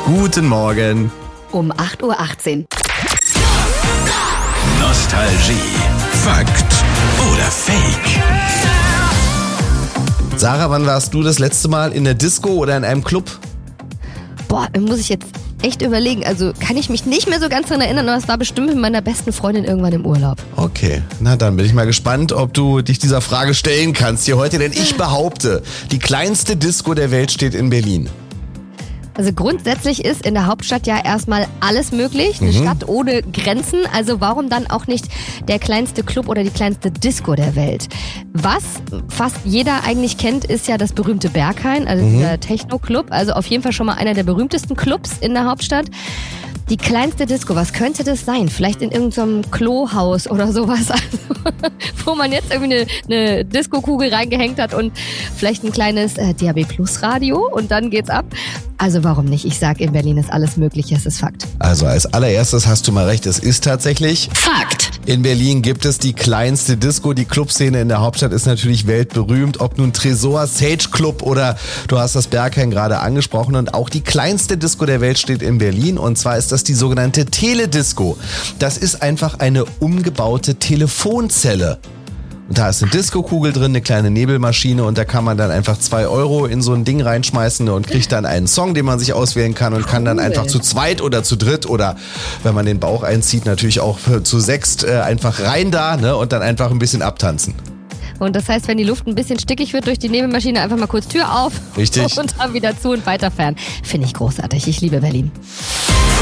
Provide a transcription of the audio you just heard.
Guten Morgen. Um 8.18 Uhr. Nostalgie. Fakt oder Fake? Sarah, wann warst du das letzte Mal in der Disco oder in einem Club? Boah, muss ich jetzt echt überlegen. Also kann ich mich nicht mehr so ganz daran erinnern, aber es war bestimmt mit meiner besten Freundin irgendwann im Urlaub. Okay, na dann bin ich mal gespannt, ob du dich dieser Frage stellen kannst hier heute, denn ich behaupte, die kleinste Disco der Welt steht in Berlin. Also grundsätzlich ist in der Hauptstadt ja erstmal alles möglich, eine Stadt ohne Grenzen, also warum dann auch nicht der kleinste Club oder die kleinste Disco der Welt? Was fast jeder eigentlich kennt, ist ja das berühmte Berghain, also dieser Techno-Club, also auf jeden Fall schon mal einer der berühmtesten Clubs in der Hauptstadt. Die kleinste Disco, was könnte das sein? Vielleicht in irgendeinem Klohaus oder sowas, also, wo man jetzt irgendwie eine Disco-Kugel reingehängt hat und vielleicht ein kleines DAB-Plus-Radio und dann geht's ab. Also warum nicht? Ich sag, in Berlin ist alles möglich, es ist Fakt. Also als allererstes hast du mal recht, es ist tatsächlich Fakt! In Berlin gibt es die kleinste Disco. Die Clubszene in der Hauptstadt ist natürlich weltberühmt. Ob nun Tresor, Sage Club oder du hast das Berghain gerade angesprochen. Und auch die kleinste Disco der Welt steht in Berlin. Und zwar ist das die sogenannte Teledisco. Das ist einfach eine umgebaute Telefonzelle. Und da ist eine Disco-Kugel drin, eine kleine Nebelmaschine und da kann man dann einfach 2 € in so ein Ding reinschmeißen und kriegt dann einen Song, den man sich auswählen kann und kann dann einfach zu zweit oder zu dritt oder wenn man den Bauch einzieht, natürlich auch zu sechst einfach rein da, ne, und dann einfach ein bisschen abtanzen. Und das heißt, wenn die Luft ein bisschen stickig wird durch die Nebelmaschine, einfach mal kurz Tür auf. Richtig. Und dann wieder zu und weiter fern. Finde ich großartig. Ich liebe Berlin.